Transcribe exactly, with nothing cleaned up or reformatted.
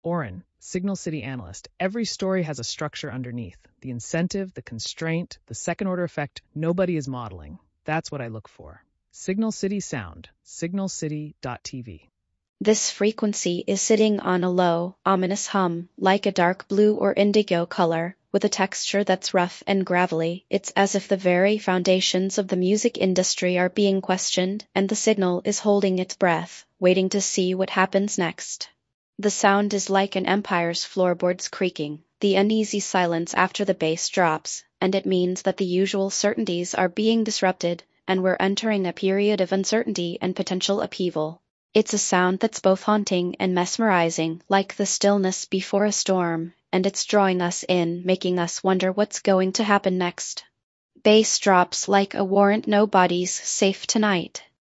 Oren, Signal City analyst. Every story has a structure underneath. The incentive, the constraint, the second-order effect nobody is modeling. That's what I look for. Signal City Sound, signal city dot t v. This frequency is sitting on a low, ominous hum, like a dark blue or indigo color, with a texture that's rough and gravelly. It's as if the very foundations of the music industry are being questioned, and the signal is holding its breath, waiting to see what happens next. The sound is like an empire's floorboards creaking, the uneasy silence after the bass drops, and it means that the usual certainties are being disrupted, and we're entering a period of uncertainty and potential upheaval. It's a sound that's both haunting and mesmerizing, like the stillness before a storm, and it's drawing us in, making us wonder what's going to happen next. Bass drops like a warrant: nobody's safe tonight.